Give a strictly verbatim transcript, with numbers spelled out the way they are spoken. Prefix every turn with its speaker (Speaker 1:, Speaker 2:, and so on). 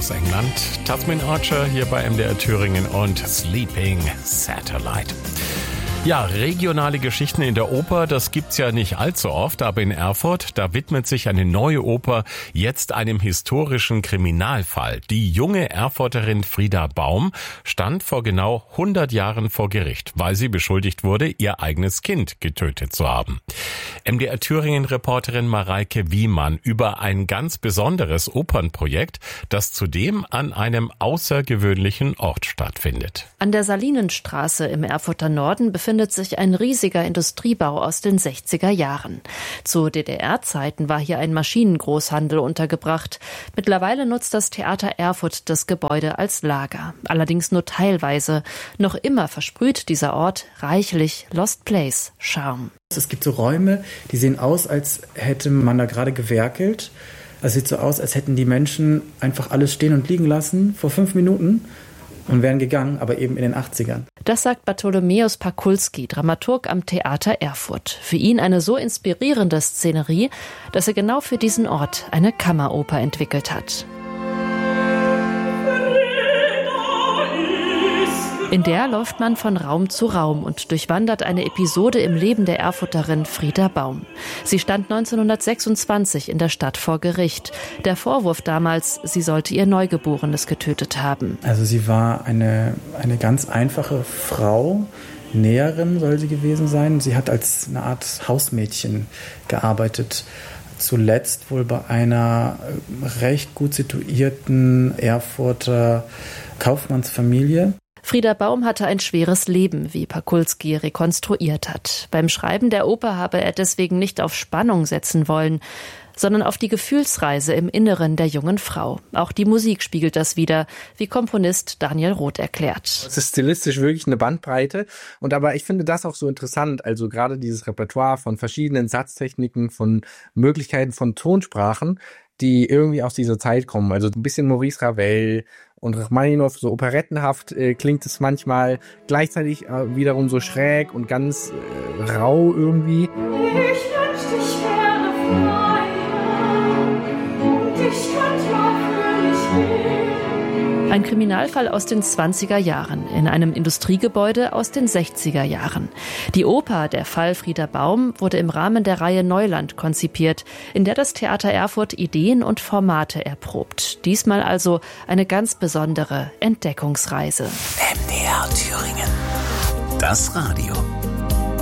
Speaker 1: aus England. Tasmin Archer hier bei M D R Thüringen und Sleeping Satellite. Ja, regionale Geschichten in der Oper, das gibt's ja nicht allzu oft, aber in Erfurt, da widmet sich eine neue Oper jetzt einem historischen Kriminalfall. Die junge Erfurterin Frieda Baum stand vor genau hundert Jahren vor Gericht, weil sie beschuldigt wurde, ihr eigenes Kind getötet zu haben. M D R Thüringen-Reporterin Mareike Wiemann über ein ganz besonderes Opernprojekt, das zudem an einem außergewöhnlichen Ort stattfindet.
Speaker 2: An der Salinenstraße im Erfurter Norden befindet befindet sich ein riesiger Industriebau aus den sechziger Jahren. Zu D D R-Zeiten war hier ein Maschinengroßhandel untergebracht. Mittlerweile nutzt das Theater Erfurt das Gebäude als Lager. Allerdings nur teilweise. Noch immer versprüht dieser Ort reichlich Lost Place Charme.
Speaker 3: Es gibt so Räume, die sehen aus, als hätte man da gerade gewerkelt. Es sieht so aus, als hätten die Menschen einfach alles stehen und liegen lassen vor fünf Minuten. Und wären gegangen, aber eben in den achtzigern.
Speaker 2: Das sagt Bartholomäus Pakulski, Dramaturg am Theater Erfurt. Für ihn eine so inspirierende Szenerie, dass er genau für diesen Ort eine Kammeroper entwickelt hat. In der läuft man von Raum zu Raum und durchwandert eine Episode im Leben der Erfurterin Frieda Baum. Sie stand neunzehnhundertsechsundzwanzig in der Stadt vor Gericht. Der Vorwurf damals, sie sollte ihr Neugeborenes getötet haben.
Speaker 3: Also sie war eine, eine ganz einfache Frau, Näherin soll sie gewesen sein. Sie hat als eine Art Hausmädchen gearbeitet. Zuletzt wohl bei einer recht gut situierten Erfurter Kaufmannsfamilie.
Speaker 2: Frieda Baum hatte ein schweres Leben, wie Pakulski rekonstruiert hat. Beim Schreiben der Oper habe er deswegen nicht auf Spannung setzen wollen, sondern auf die Gefühlsreise im Inneren der jungen Frau. Auch die Musik spiegelt das wider, wie Komponist Daniel Roth erklärt.
Speaker 4: Es ist stilistisch wirklich eine Bandbreite. Und aber ich finde das auch so interessant, also gerade dieses Repertoire von verschiedenen Satztechniken, von Möglichkeiten von Tonsprachen, die irgendwie aus dieser Zeit kommen. Also ein bisschen Maurice Ravel und Rachmaninow, so operettenhaft äh, klingt es manchmal, gleichzeitig äh, wiederum so schräg und ganz äh, rau irgendwie.
Speaker 5: Ich wünschte, ich wäre frei, und ich könnte natürlich gehen.
Speaker 2: Ein Kriminalfall aus den zwanziger Jahren in einem Industriegebäude aus den sechziger Jahren. Die Oper Der Fall Frieda Baum wurde im Rahmen der Reihe Neuland konzipiert, in der das Theater Erfurt Ideen und Formate erprobt. Diesmal also eine ganz besondere Entdeckungsreise.
Speaker 1: M D R Thüringen. Das Radio.